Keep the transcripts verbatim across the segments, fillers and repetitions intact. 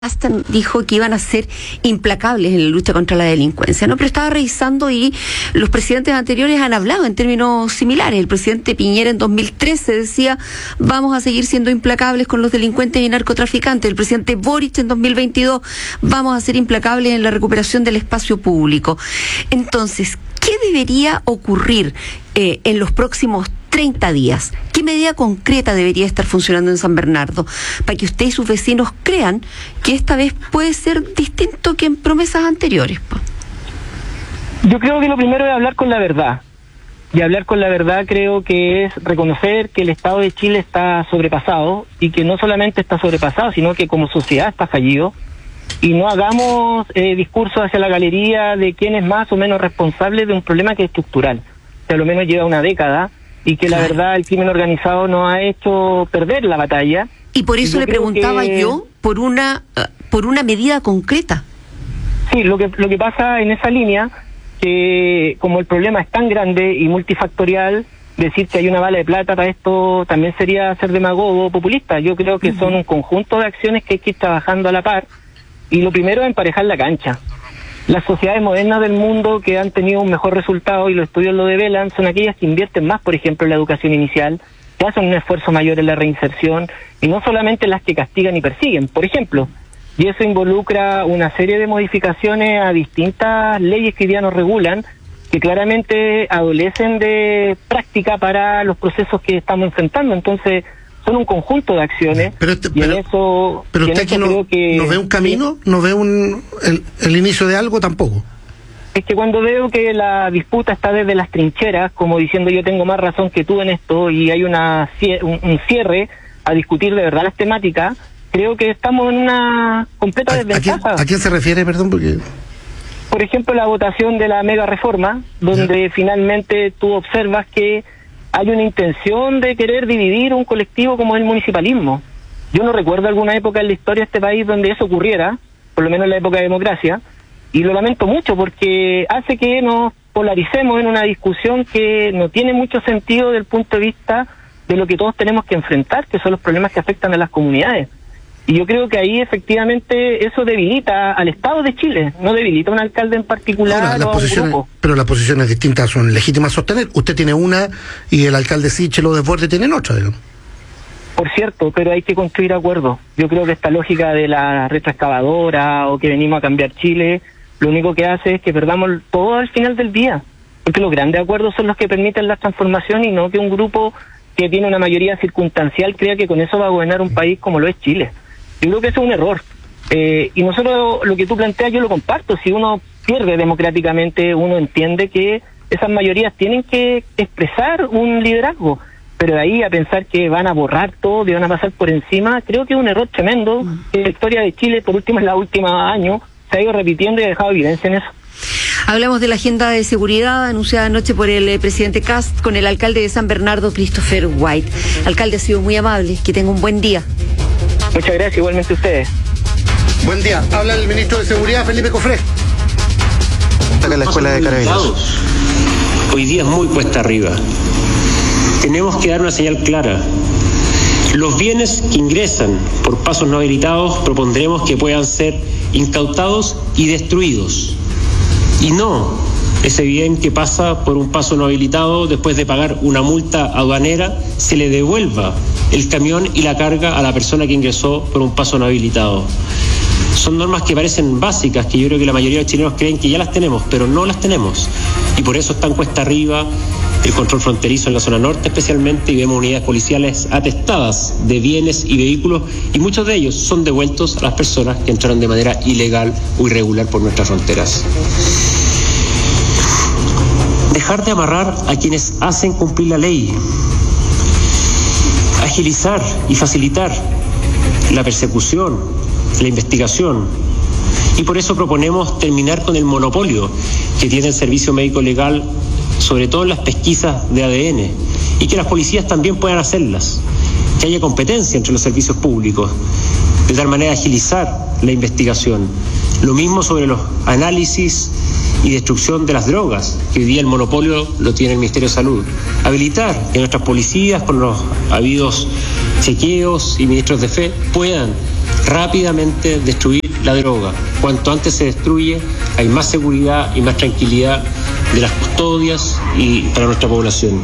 Aston dijo que iban a ser implacables en la lucha contra la delincuencia, ¿no? Pero estaba revisando y los presidentes anteriores han hablado en términos similares. El presidente Piñera en dos mil trece decía, vamos a seguir siendo implacables con los delincuentes y narcotraficantes. El presidente Boric en dos mil veintidós, vamos a ser implacables en la recuperación del espacio público. Entonces, ¿qué debería ocurrir eh, en los próximos treinta días? ¿Qué medida concreta debería estar funcionando en San Bernardo para que usted y sus vecinos crean que esta vez puede ser distinto que en promesas anteriores? Yo creo que lo primero es hablar con la verdad. Y hablar con la verdad creo que es reconocer que el Estado de Chile está sobrepasado, y que no solamente está sobrepasado, sino que como sociedad está fallido. Y no hagamos eh, discursos hacia la galería de quién es más o menos responsable de un problema que es estructural, que a lo menos lleva una década, y que la verdad el crimen organizado nos ha hecho perder la batalla. Y por eso le preguntaba que... yo por una por una medida concreta. Sí, lo que lo que pasa en esa línea, que como el problema es tan grande y multifactorial, decir que hay una bala de plata para esto también sería ser demagogo populista. Yo creo que uh-huh. son un conjunto de acciones que hay que ir trabajando a la par, y lo primero es emparejar la cancha. Las sociedades modernas del mundo que han tenido un mejor resultado, y los estudios lo develan, son aquellas que invierten más, por ejemplo, en la educación inicial, que hacen un esfuerzo mayor en la reinserción, y no solamente las que castigan y persiguen, por ejemplo. Y eso involucra una serie de modificaciones a distintas leyes que hoy día nos regulan, que claramente adolecen de práctica para los procesos que estamos enfrentando. Entonces, son un conjunto de acciones, pero este, y pero, en eso, pero usted aquí no, creo que, no ve un camino, no ve un el, el inicio de algo tampoco. Es que cuando veo que la disputa está desde las trincheras, como diciendo yo tengo más razón que tú en esto, y hay una un, un cierre a discutir de verdad las temáticas, creo que estamos en una completa desventaja. ¿A quién, a quién se refiere, perdón? Porque... Por ejemplo, la votación de la mega reforma, donde ¿Ya? finalmente tú observas que hay una intención de querer dividir un colectivo como el municipalismo. Yo no recuerdo alguna época en la historia de este país donde eso ocurriera, por lo menos en la época de democracia, y lo lamento mucho porque hace que nos polaricemos en una discusión que no tiene mucho sentido desde el punto de vista de lo que todos tenemos que enfrentar, que son los problemas que afectan a las comunidades. Y yo creo que ahí efectivamente eso debilita al Estado de Chile, no debilita a un alcalde en particular. Ahora, las o a un posiciones, grupo. pero las posiciones distintas son legítimas a sostener. Usted tiene una y el alcalde Sichel Desbordes tienen otra, digamos. Por cierto, pero hay que construir acuerdos. Yo creo que esta lógica de la retroexcavadora o que venimos a cambiar Chile, lo único que hace es que perdamos todo al final del día. Porque los grandes acuerdos son los que permiten la transformación, y no que un grupo que tiene una mayoría circunstancial crea que con eso va a gobernar un país como lo es Chile. Yo creo que eso es un error. Eh, y nosotros, lo que tú planteas, yo lo comparto. Si uno pierde democráticamente, uno entiende que esas mayorías tienen que expresar un liderazgo. Pero de ahí a pensar que van a borrar todo, que van a pasar por encima, creo que es un error tremendo. La historia de Chile, por último, en los últimos años, se ha ido repitiendo y ha dejado evidencia en eso. Hablamos de la agenda de seguridad anunciada anoche por el eh, presidente Kast con el alcalde de San Bernardo, Christopher White. Alcalde, ha sido muy amable. Que tenga un buen día. Muchas gracias, igualmente a ustedes. Buen día. Habla el ministro de Seguridad, Felipe Cofré. Acá en la escuela de Carabineros. Hoy día es muy cuesta arriba. Tenemos que dar una señal clara. Los bienes que ingresan por pasos no habilitados propondremos que puedan ser incautados y destruidos. Y no ese bien que pasa por un paso no habilitado, después de pagar una multa aduanera, se le devuelva el camión y la carga a la persona que ingresó por un paso no habilitado. Son normas que parecen básicas, que yo creo que la mayoría de los chilenos creen que ya las tenemos, pero no las tenemos. Y por eso están cuesta arriba el control fronterizo en la zona norte especialmente, y vemos unidades policiales atestadas de bienes y vehículos, y muchos de ellos son devueltos a las personas que entraron de manera ilegal o irregular por nuestras fronteras. Dejar de amarrar a quienes hacen cumplir la ley. Agilizar y facilitar la persecución, la investigación. Y por eso proponemos terminar con el monopolio que tiene el Servicio Médico Legal, sobre todo en las pesquisas de A D N, y que las policías también puedan hacerlas, que haya competencia entre los servicios públicos, de tal manera agilizar la investigación. Lo mismo sobre los análisis y destrucción de las drogas, que hoy día el monopolio lo tiene el Ministerio de Salud. Habilitar que nuestras policías, con los habidos chequeos y ministros de fe, puedan rápidamente destruir la droga. Cuanto antes se destruye, hay más seguridad y más tranquilidad de las custodias y para nuestra población.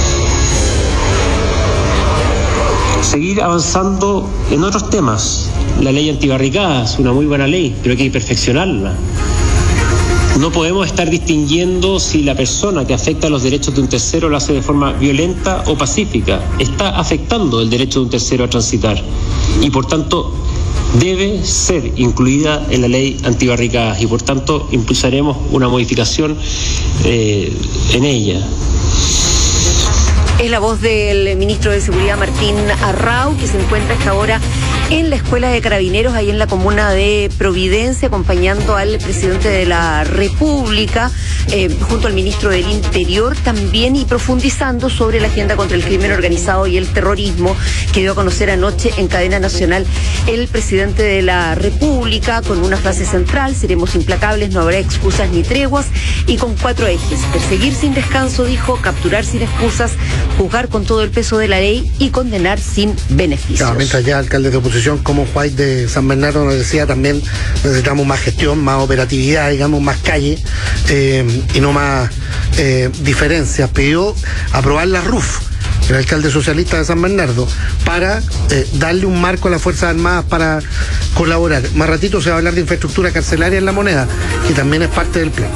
Seguir avanzando en otros temas. La ley antibarricada es una muy buena ley, pero hay que perfeccionarla. No podemos estar distinguiendo si la persona que afecta los derechos de un tercero lo hace de forma violenta o pacífica. Está afectando el derecho de un tercero a transitar y por tanto debe ser incluida en la ley antibarricadas y por tanto impulsaremos una modificación eh, en ella. Es la voz del ministro de Seguridad Martín Arrau, que se encuentra hasta ahora en la Escuela de Carabineros, ahí en la comuna de Providencia, acompañando al presidente de la República, eh, junto al ministro del Interior también, y profundizando sobre la agenda contra el crimen organizado y el terrorismo que dio a conocer anoche en cadena nacional el presidente de la República, con una frase central: seremos implacables, no habrá excusas ni treguas, y con cuatro ejes: perseguir sin descanso, dijo, capturar sin excusas, juzgar con todo el peso de la ley y condenar sin beneficios. Claro, mientras ya alcaldes de oposición como White de San Bernardo nos decía, también necesitamos más gestión, más operatividad, digamos, más calle eh, y no más eh, diferencias. Pidió aprobar la R U F, el alcalde socialista de San Bernardo, para eh, darle un marco a las Fuerzas Armadas para colaborar. Más ratito se va a hablar de infraestructura carcelaria en La Moneda, que también es parte del plan.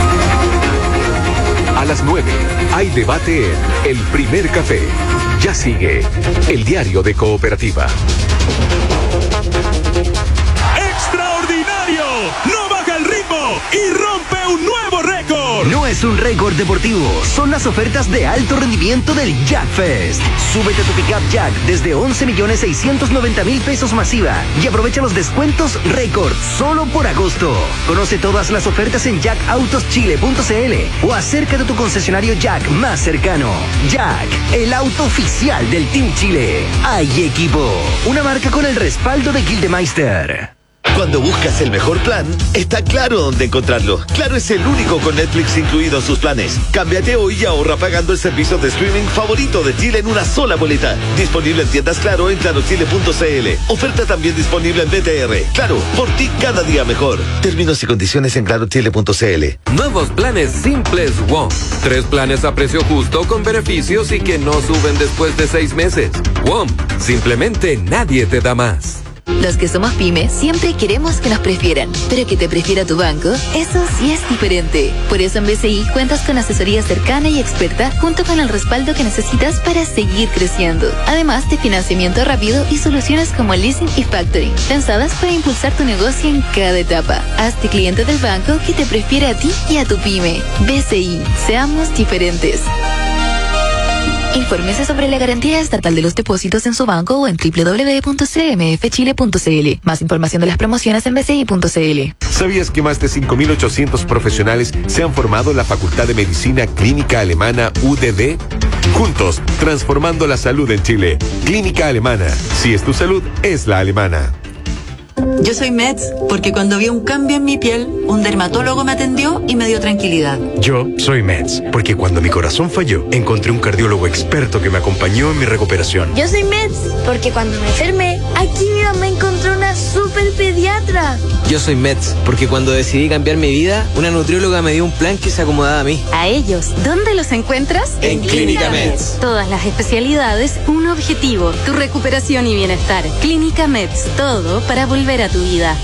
A las nueve hay debate en El Primer Café. Ya sigue el diario de Cooperativa. ¡Extraordinario! ¡No baja el ritmo y rompe un nuevo récord! No es un récord deportivo, son las ofertas de alto rendimiento del Jack Fest. Súbete a tu pickup Jack desde once millones seiscientos noventa mil pesos masiva y aprovecha los descuentos récord solo por agosto. Conoce todas las ofertas en jack autos chile punto c l o acércate a tu concesionario Jack más cercano. Jack, el auto oficial del Team Chile. Hay equipo, una marca con el respaldo de Gildemeister. Cuando buscas el mejor plan, está Claro dónde encontrarlo. Claro es el único con Netflix incluido en sus planes. Cámbiate hoy y ahorra pagando el servicio de streaming favorito de Chile en una sola boleta. Disponible en tiendas Claro en claro chile punto c l. Oferta también disponible en B T R. Claro, por ti cada día mejor. Términos y condiciones en claro chile punto c l. Nuevos planes simples W O M. Tres planes a precio justo con beneficios y que no suben después de seis meses. W O M. Simplemente nadie te da más. Los que somos pyme siempre queremos que nos prefieran, pero que te prefiera tu banco, eso sí es diferente. Por eso en B C I cuentas con asesoría cercana y experta, junto con el respaldo que necesitas para seguir creciendo. Además de financiamiento rápido y soluciones como leasing y factoring, pensadas para impulsar tu negocio en cada etapa. Hazte cliente del banco que te prefiere a ti y a tu pyme. B C I, seamos diferentes. Infórmese sobre la garantía estatal de los depósitos en su banco o en doble u doble u doble u punto c m f chile punto c l. Más información de las promociones en b c i punto c l. ¿Sabías que más de cinco mil ochocientos profesionales se han formado en la Facultad de Medicina Clínica Alemana U D D? Juntos, transformando la salud en Chile. Clínica Alemana. Si es tu salud, es la alemana. Yo soy Meds porque cuando vi un cambio en mi piel, un dermatólogo me atendió y me dio tranquilidad. Yo soy Meds porque cuando mi corazón falló, encontré un cardiólogo experto que me acompañó en mi recuperación. Yo soy Meds porque cuando me enfermé, aquí mi mamá encontró una super pediatra. Yo soy Meds porque cuando decidí cambiar mi vida, una nutrióloga me dio un plan que se acomodaba a mí. A ellos, ¿dónde los encuentras? En Clínica Meds. Todas las especialidades, un objetivo, tu recuperación y bienestar. Clínica Meds, todo para volver a tu vida.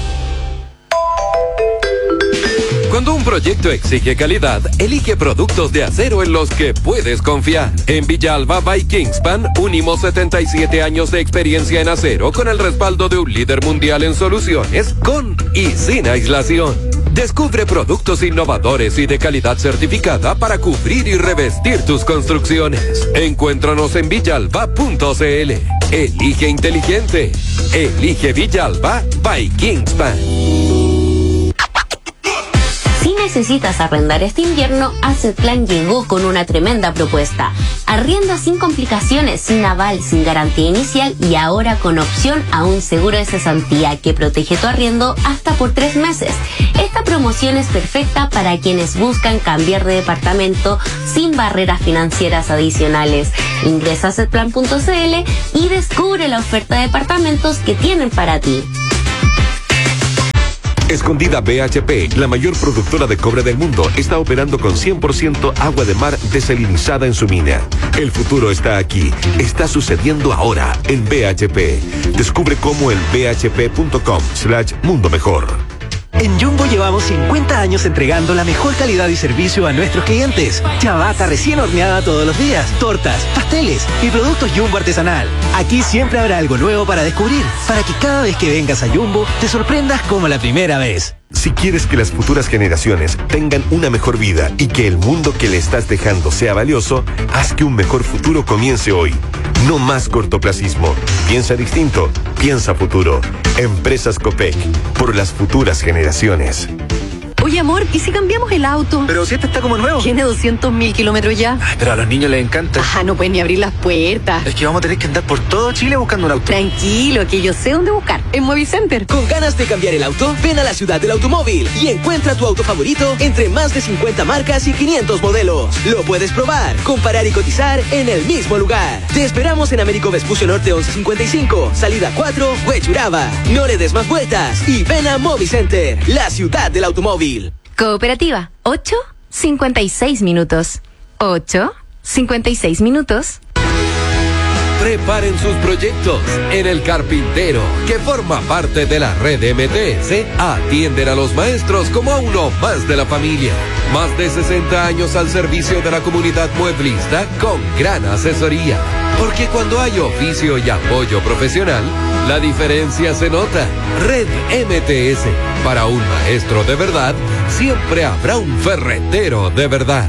Cuando un proyecto exige calidad, elige productos de acero en los que puedes confiar. En Villalba by Kingspan, unimos setenta y siete años de experiencia en acero con el respaldo de un líder mundial en soluciones, con y sin aislación. Descubre productos innovadores y de calidad certificada para cubrir y revestir tus construcciones. Encuéntranos en villalba punto c l. Elige inteligente. Elige Villalba by Kingspan. Si necesitas arrendar este invierno, Assetplan llegó con una tremenda propuesta. Arrienda sin complicaciones, sin aval, sin garantía inicial y ahora con opción a un seguro de cesantía que protege tu arriendo hasta por tres meses. Esta promoción es perfecta para quienes buscan cambiar de departamento sin barreras financieras adicionales. Ingresa a assetplan punto c l y descubre la oferta de departamentos que tienen para ti. Escondida B H P, la mayor productora de cobre del mundo, está operando con cien por ciento agua de mar desalinizada en su mina. El futuro está aquí, está sucediendo ahora en B H P. Descubre cómo en b h p punto com slash mundo mejor. En Jumbo llevamos cincuenta años entregando la mejor calidad y servicio a nuestros clientes. Ciabatta recién horneada todos los días, tortas, pasteles y productos Jumbo artesanal. Aquí siempre habrá algo nuevo para descubrir, para que cada vez que vengas a Jumbo te sorprendas como la primera vez. Si quieres que las futuras generaciones tengan una mejor vida y que el mundo que le estás dejando sea valioso, haz que un mejor futuro comience hoy. No más cortoplacismo. Piensa distinto, piensa futuro. Empresas Copec, por las futuras generaciones. Oye, amor, ¿y si cambiamos el auto? Pero si este está como nuevo. Tiene doscientos mil kilómetros ya. Ay, pero a los niños les encanta. Ah, no pueden ni abrir las puertas. Es que vamos a tener que andar por todo Chile buscando un auto. Tranquilo, que yo sé dónde buscar. En Movicenter. ¿Con ganas de cambiar el auto? Ven a la ciudad del automóvil y encuentra tu auto favorito entre más de cincuenta marcas y quinientos modelos. Lo puedes probar, comparar y cotizar en el mismo lugar. Te esperamos en Américo Vespucio Norte once cincuenta y cinco, salida cuatro, Huechuraba. No le des más vueltas y ven a Movicenter, la ciudad del automóvil. Cooperativa, ocho cincuenta y seis minutos. ocho cincuenta y seis minutos. Preparen sus proyectos. En El Carpintero, que forma parte de la red M T S, atienden a los maestros como a uno más de la familia. Más de sesenta años al servicio de la comunidad mueblista con gran asesoría. Porque cuando hay oficio y apoyo profesional, la diferencia se nota. Red M T S. Para un maestro de verdad, siempre habrá un ferretero de verdad.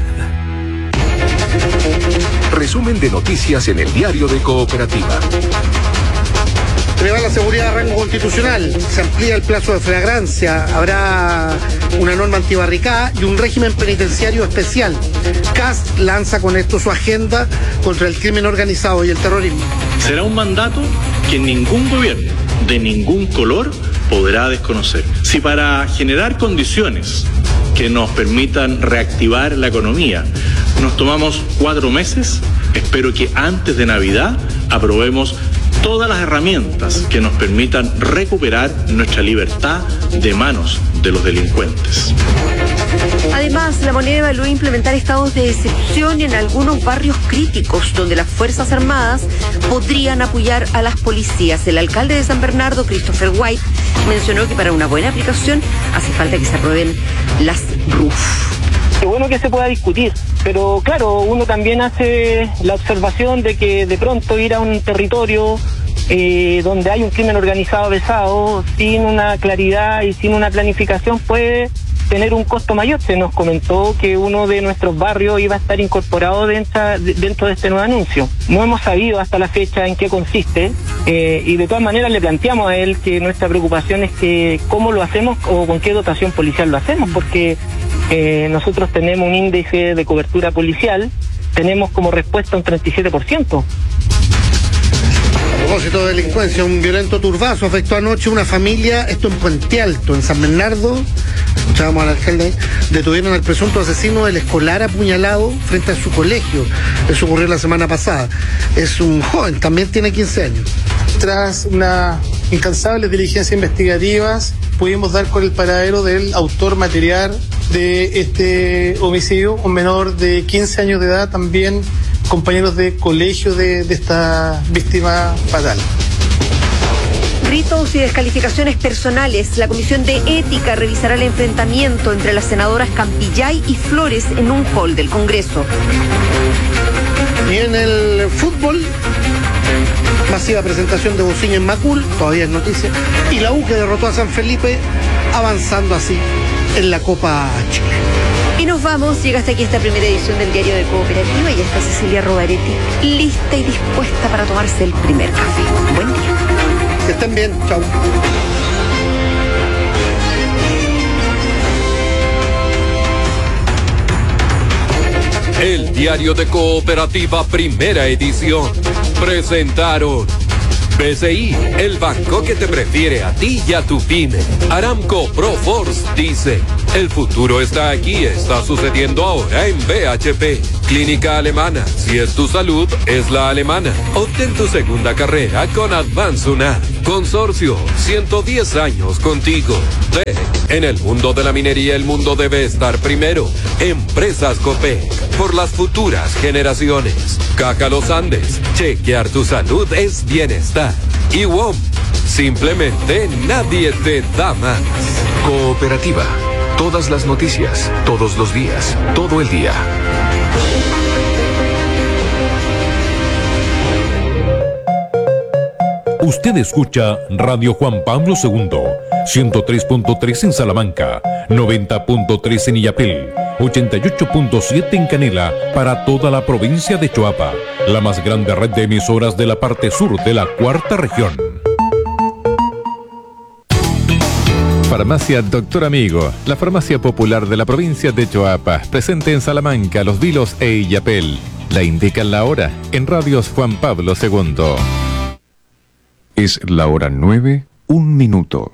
Resumen de noticias en el diario de Cooperativa. Eleva la seguridad de rango constitucional, se amplía el plazo de flagrancia, habrá una norma antibarricada y un régimen penitenciario especial. C A S lanza con esto su agenda contra el crimen organizado y el terrorismo. Será un mandato que ningún gobierno, de ningún color, podrá desconocer. Si para generar condiciones que nos permitan reactivar la economía nos tomamos cuatro meses, espero que antes de Navidad aprobemos todas las herramientas que nos permitan recuperar nuestra libertad de manos de los delincuentes. Además, la moneda evaluó implementar estados de excepción en algunos barrios críticos donde las Fuerzas Armadas podrían apoyar a las policías. El alcalde de San Bernardo, Christopher White, mencionó que para una buena aplicación hace falta que se aprueben las R U F. Qué bueno que se pueda discutir, pero claro, uno también hace la observación de que de pronto ir a un territorio eh, donde hay un crimen organizado pesado, sin una claridad y sin una planificación, puede tener un costo mayor. Se nos comentó que uno de nuestros barrios iba a estar incorporado dentro, dentro de este nuevo anuncio. No hemos sabido hasta la fecha en qué consiste, eh, y de todas maneras le planteamos a él que nuestra preocupación es que cómo lo hacemos o con qué dotación policial lo hacemos, porque eh, nosotros tenemos un índice de cobertura policial, tenemos como respuesta un treinta y siete por ciento. A propósito de delincuencia, un violento turbazo afectó anoche una familia, esto en Puente Alto, en San Bernardo. Escuchábamos al alcalde, detuvieron al presunto asesino del escolar apuñalado frente a su colegio. Eso ocurrió la semana pasada. Es un joven, también tiene quince años. Tras unas incansables diligencias investigativas, pudimos dar con el paradero del autor material de este homicidio, un menor de quince años de edad, también compañeros de colegio de, de esta víctima fatal. Ritos y descalificaciones personales. La Comisión de Ética revisará el enfrentamiento entre las senadoras Campillay y Flores en un hall del Congreso. Y en el fútbol, masiva presentación de Bociña en Macul, todavía es noticia, y la U que derrotó a San Felipe, avanzando así en la Copa Chile. Y nos vamos, llega hasta aquí esta primera edición del Diario de Cooperativa y ya está Cecilia Robaretti lista y dispuesta para tomarse el primer café. Buen día. Que estén bien, chao. Diario de Cooperativa, primera edición. Presentaron B C I, el banco que te prefiere a ti y a tu pyme. Aramco Proforce dice, el futuro está aquí, está sucediendo ahora en B H P. Clínica Alemana, si es tu salud, es la alemana. Obtén tu segunda carrera con Advance UNAM. Consorcio, ciento diez años contigo. D. En el mundo de la minería, el mundo debe estar primero. Empresas Copec, por las futuras generaciones. Caja Los Andes, chequear tu salud es bienestar. Y W O M, simplemente nadie te da más. Cooperativa, todas las noticias, todos los días, todo el día. Usted escucha Radio Juan Pablo segundo, ciento tres punto tres en Salamanca, noventa punto tres en Illapel, ochenta y ocho punto siete en Canela, para toda la provincia de Choapa, la más grande red de emisoras de la parte sur de la cuarta región. Farmacia Doctor Amigo, la farmacia popular de la provincia de Choapa, presente en Salamanca, Los Vilos e Illapel. La indican la hora en Radios Juan Pablo segundo. Es la hora nueve, un minuto.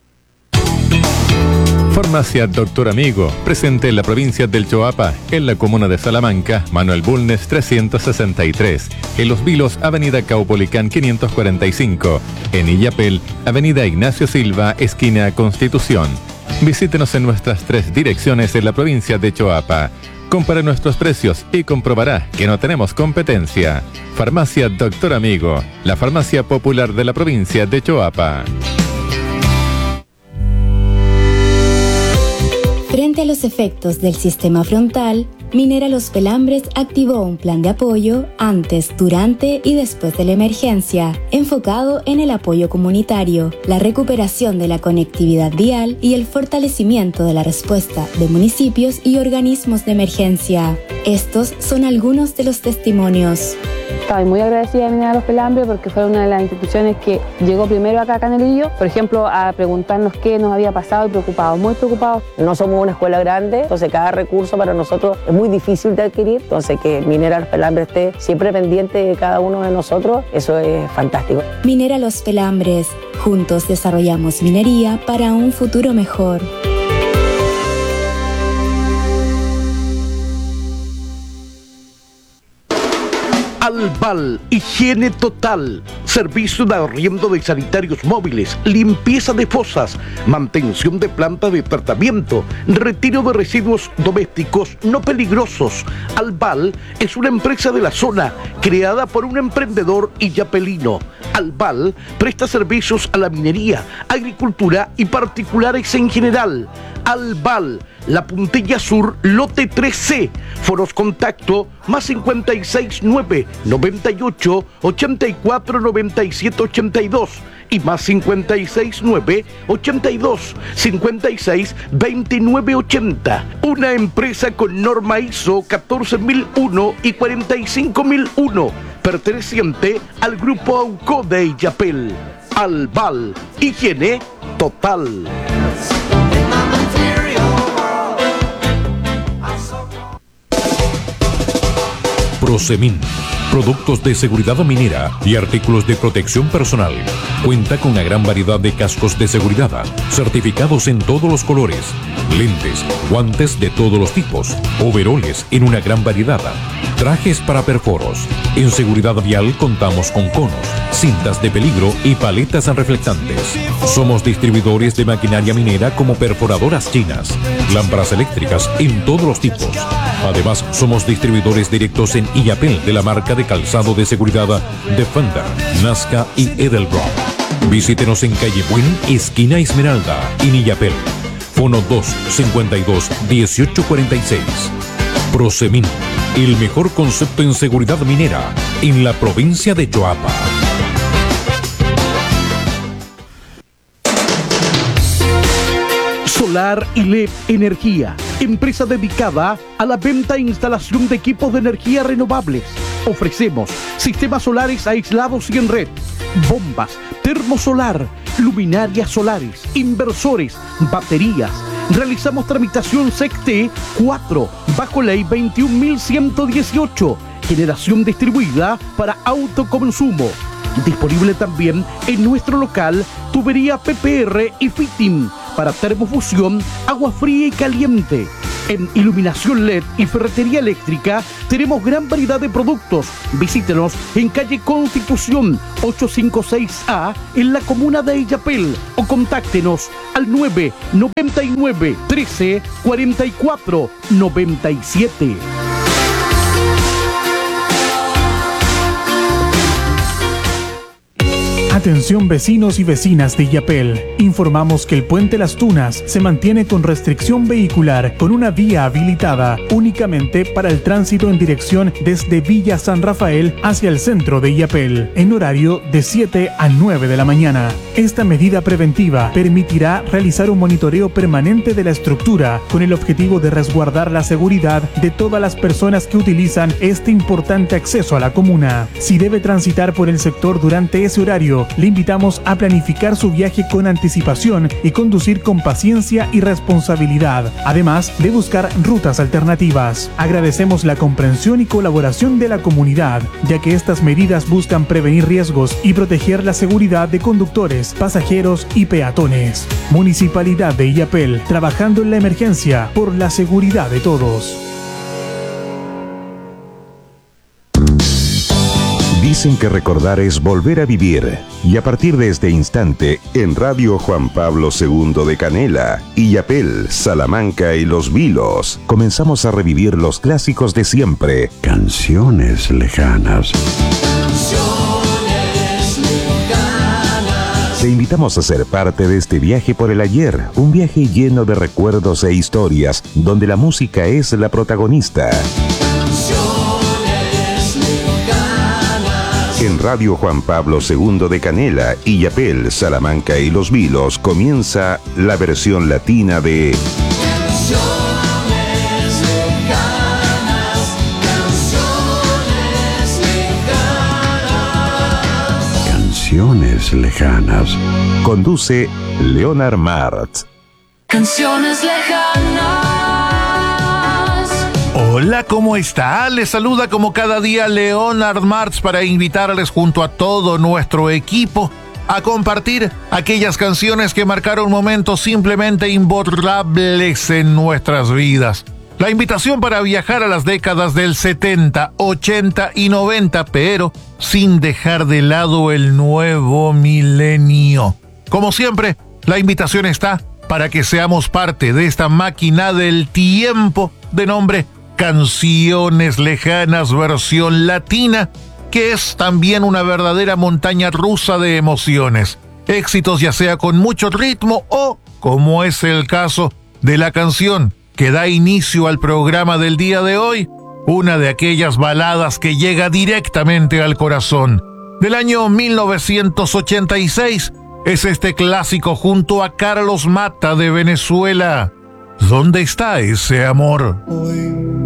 Farmacia Doctor Amigo, presente en la provincia del Choapa, en la comuna de Salamanca, Manuel Bulnes trescientos sesenta y tres, en Los Vilos, Avenida Caupolicán quinientos cuarenta y cinco, en Illapel, Avenida Ignacio Silva, esquina Constitución. Visítenos en nuestras tres direcciones en la provincia de Choapa. Compare nuestros precios y comprobará que no tenemos competencia. Farmacia Doctor Amigo, la farmacia popular de la provincia de Choapa. Frente a los efectos del sistema frontal, Minera Los Pelambres activó un plan de apoyo antes, durante y después de la emergencia, enfocado en el apoyo comunitario, la recuperación de la conectividad vial y el fortalecimiento de la respuesta de municipios y organismos de emergencia. Estos son algunos de los testimonios. Estoy muy agradecida de Minera Los Pelambres porque fue una de las instituciones que llegó primero acá a Canelillo, por ejemplo, a preguntarnos qué nos había pasado y preocupados, muy preocupados. No somos una escuela grande, entonces cada recurso para nosotros es muy difícil de adquirir, entonces que Minera Los Pelambres esté siempre pendiente de cada uno de nosotros, eso es fantástico. Minera Los Pelambres, juntos desarrollamos minería para un futuro mejor. Albal, higiene total, servicio de arriendo de sanitarios móviles, limpieza de fosas, mantención de plantas de tratamiento, retiro de residuos domésticos no peligrosos. Albal es una empresa de la zona creada por un emprendedor illapelino. Albal presta servicios a la minería, agricultura y particulares en general. Albal, La Puntilla Sur, lote tres C. Foros contacto más cincuenta y seis nueve, noventa y ocho, ochenta y cuatro, noventa y siete, ochenta y dos y más cincuenta y seis nueve, ochenta y dos, cincuenta y seis, veintinueve, ochenta. Una empresa con norma I S O catorce mil uno y cuarenta y cinco mil uno, perteneciente al grupo AUCO de Illapel. Albal, higiene total. Prosemin, productos de seguridad minera y artículos de protección personal. Cuenta con una gran variedad de cascos de seguridad, certificados en todos los colores, lentes, guantes de todos los tipos, overoles en una gran variedad, trajes para perforos. En seguridad vial contamos con conos, cintas de peligro y paletas reflectantes. Somos distribuidores de maquinaria minera como perforadoras chinas, lámparas eléctricas en todos los tipos. Además, somos distribuidores directos en Illapel de la marca de calzado de seguridad Defender, Nazca y Edelbrock. Visítenos en calle Buen, esquina Esmeralda, en Illapel. Fono dos, cincuenta y dos, dieciocho cuarenta y seis. Prosemin, el mejor concepto en seguridad minera en la provincia de Choapa. Solar y L E D Energía, empresa dedicada a la venta e instalación de equipos de energía renovables. Ofrecemos sistemas solares aislados y en red, bombas, termosolar, luminarias solares, inversores, baterías, Realizamos tramitación S E C T cuatro bajo ley veintiún mil ciento dieciocho, generación distribuida para autoconsumo. Disponible también en nuestro local tubería P P R y fitting para termofusión, agua fría y caliente. En iluminación L E D y ferretería eléctrica tenemos gran variedad de productos. Visítenos en calle Constitución ochocientos cincuenta y seis A en la comuna de Illapel o contáctenos al nueve noventa y nueve trece cuarenta y cuatro noventa y siete. Atención vecinos y vecinas de Illapel. Informamos que el puente Las Tunas se mantiene con restricción vehicular con una vía habilitada únicamente para el tránsito en dirección desde Villa San Rafael hacia el centro de Illapel en horario de siete a nueve de la mañana. Esta medida preventiva permitirá realizar un monitoreo permanente de la estructura con el objetivo de resguardar la seguridad de todas las personas que utilizan este importante acceso a la comuna. Si debe transitar por el sector durante ese horario, le invitamos a planificar su viaje con anticipación y conducir con paciencia y responsabilidad, además de buscar rutas alternativas. Agradecemos la comprensión y colaboración de la comunidad, ya que estas medidas buscan prevenir riesgos y proteger la seguridad de conductores, pasajeros y peatones. Municipalidad de Illapel, trabajando en la emergencia por la seguridad de todos. Dicen que recordar es volver a vivir, y a partir de este instante, en Radio Juan Pablo segundo de Canela, Illapel, Salamanca y Los Vilos, comenzamos a revivir los clásicos de siempre. Canciones lejanas. Canciones lejanas. Te invitamos a ser parte de este viaje por el ayer, un viaje lleno de recuerdos e historias, donde la música es la protagonista. En Radio Juan Pablo segundo de Canela, Illapel, Salamanca y Los Vilos comienza la versión latina de Canciones lejanas, canciones lejanas. Canciones lejanas. Conduce Leonard Martz. Canciones lejanas. Hola, ¿cómo está? Les saluda como cada día Leonard Martz para invitarles junto a todo nuestro equipo a compartir aquellas canciones que marcaron momentos simplemente imborrables en nuestras vidas. La invitación para viajar a las décadas del setenta, ochenta y noventa, pero sin dejar de lado el nuevo milenio. Como siempre, la invitación está para que seamos parte de esta máquina del tiempo de nombre Canciones Lejanas versión latina, que es también una verdadera montaña rusa de emociones. Éxitos ya sea con mucho ritmo o, como es el caso de la canción que da inicio al programa del día de hoy, una de aquellas baladas que llega directamente al corazón. Del año mil novecientos ochenta y seis es este clásico junto a Carlos Mata de Venezuela. ¿Dónde está ese amor?